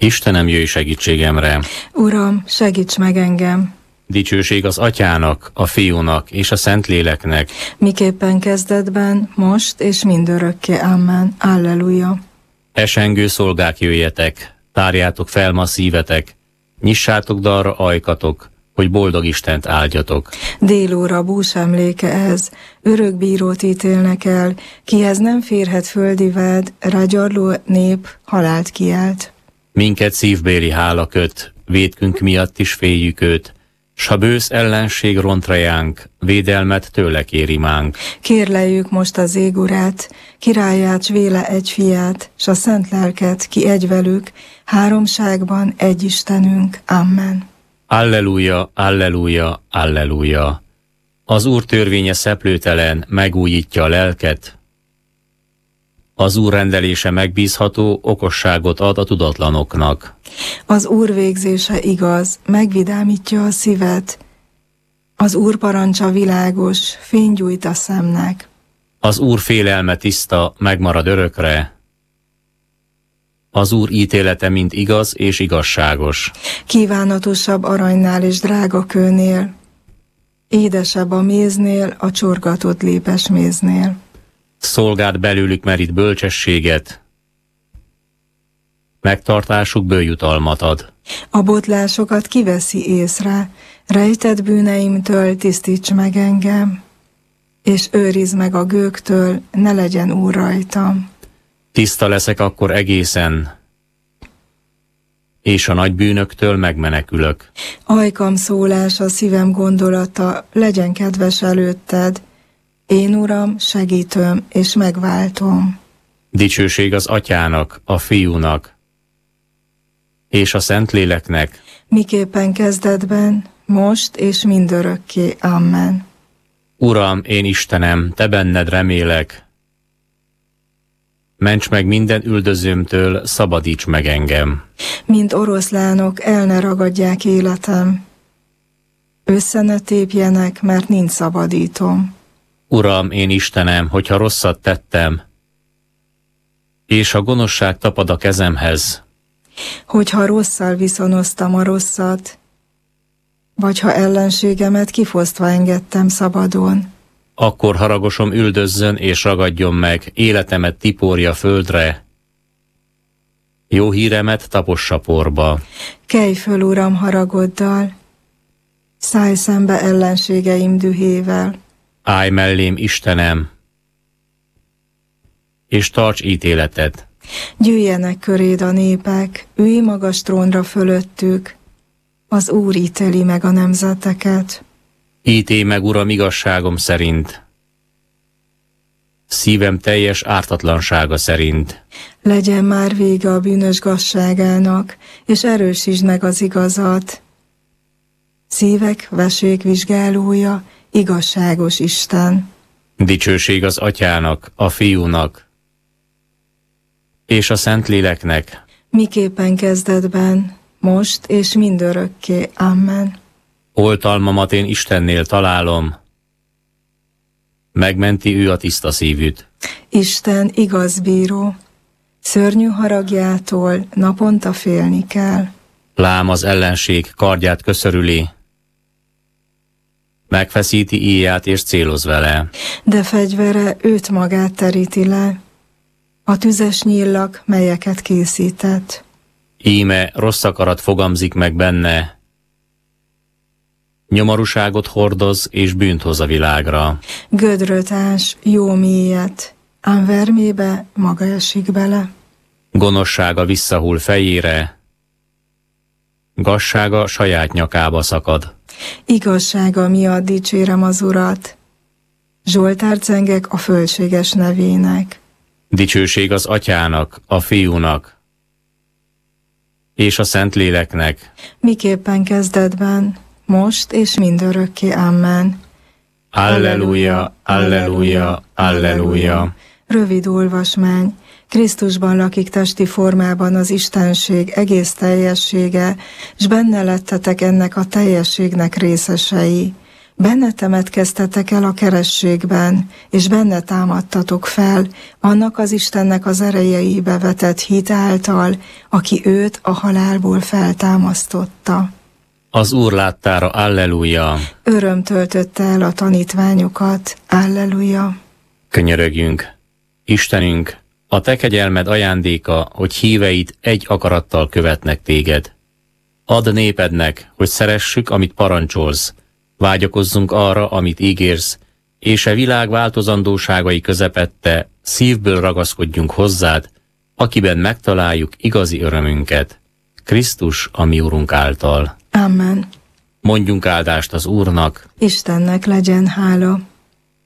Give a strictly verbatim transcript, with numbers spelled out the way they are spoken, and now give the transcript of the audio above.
Istenem, jöjj segítségemre! Uram, segíts meg engem! Dicsőség az Atyának, a Fiúnak és a Szentléleknek, miképpen kezdetben, most és mindörökké. Amen. Alleluja! Esengő szolgák, jöjjetek, tárjátok fel ma szívetek, nyissátok dalra ajkatok, hogy boldog Istent áldjatok. Délóra bús emléke ez, örök bírót ítélnek el, kihez nem férhet földi vád, rágyarló nép halált kiált. Minket szívbéli hála köt, vétkünk miatt is féljük őt, s ha bősz ellenség ront rejánk, védelmet tőle kéri mánk. Kérleljük most az ég urát, királyát, s véle egy fiát, s a szent lelket, ki egy velük, háromságban egy Istenünk. Amen. Alleluja, alleluja, alleluja. Az Úr törvénye szeplőtelen, megújítja a lelket. Az Úr rendelése megbízható, okosságot ad a tudatlanoknak. Az Úr végzése igaz, megvidámítja a szívet. Az Úr parancsa világos, fény gyújt a szemnek. Az Úr félelme tiszta, megmarad örökre. Az Úr ítélete mind igaz és igazságos. Kívánatosabb aranynál és drága kőnél, édesebb a méznél, a csorgatott lépes méznél. Szolgád belőlük merít bölcsességet, megtartásuk bőjutalmat ad. A botlásokat kiveszi észre, rejtett bűneimtől tisztíts meg engem, és őrizd meg a gőktől, ne legyen úr rajtam. Tiszta leszek akkor egészen, és a nagy bűnöktől megmenekülök. Ajkam szólása, szívem gondolata, legyen kedves előtted, én Uram, segítőm és megváltom. Dicsőség az Atyának, a Fiúnak és a Szentléleknek, miképpen kezdetben, most és mindörökké. Amen. Uram, én Istenem, te benned remélek. Ments meg minden üldözőmtől, szabadíts meg engem. Mint oroszlánok, el ne ragadják életem. Össze ne tépjenek, mert nincs szabadítom. Uram, én Istenem, hogyha rosszat tettem, és a gonoszság tapad a kezemhez, hogyha rosszal viszonoztam a rosszat, vagy ha ellenségemet kifosztva engedtem szabadon, akkor haragosom üldözzön és ragadjon meg, életemet tiporja földre, jó híremet tapossa porba. Kelj föl, Uram, haragoddal, szállj szembe ellenségeim dühével. Állj mellém, Istenem, és tarts ítéletet. Gyűjjenek köréd a népek, ülj magas trónra fölöttük, az Úr ítéli meg a nemzeteket. Ítélj meg, Uram, igazságom szerint, szívem teljes ártatlansága szerint. Legyen már vége a bűnös gazságának, és erősítsd meg az igazat. Szívek vesék vizsgálója, igazságos Isten. Dicsőség az Atyának, a Fiúnak és a Szentléleknek, miképpen kezdetben, most és mindörökké. Amen. Oltalmamat én Istennél találom, megmenti ő a tiszta szívűt. Isten igaz bíró, szörnyű haragjától naponta félni kell. Lám az ellenség kardját köszörüli, megfeszíti íját és céloz vele. De fegyvere őt magát teríti le, a tüzes nyíllak, melyeket készített. Íme rossz akarat fogamzik meg benne, nyomorúságot hordoz és bűnt hoz a világra. Gödröt ás, jó mélyet, ám vermébe maga esik bele. Gonoszsága visszahull fejére, gazsága saját nyakába szakad. Igazsága miatt dicsérem az Urat, Zsoltárt zengek a fölséges nevének. Dicsőség az Atyának, a Fiúnak és a Szentléleknek, miképpen kezdetben, most és mindörökké. Amen. Alleluja, alleluja, alleluja. Rövid olvasmány. Krisztusban lakik testi formában az Istenség egész teljessége, s benne lettetek ennek a teljességnek részesei. Benne temetkeztetek el a kerességben, és benne támadtatok fel, annak az Istennek az erejeibe vetett hit által, aki őt a halálból feltámasztotta. Az Úr láttára, alleluja! Öröm töltötte el a tanítványokat, alleluja! Könyörögjünk! Istenünk, a te kegyelmed ajándéka, hogy híveit egy akarattal követnek téged. Add népednek, hogy szeressük, amit parancsolsz, vágyakozzunk arra, amit ígérsz, és e világ változandóságai közepette szívből ragaszkodjunk hozzád, akiben megtaláljuk igazi örömünket. Krisztus, a mi Urunk által. Amen. Mondjunk áldást az Úrnak. Istennek legyen hála.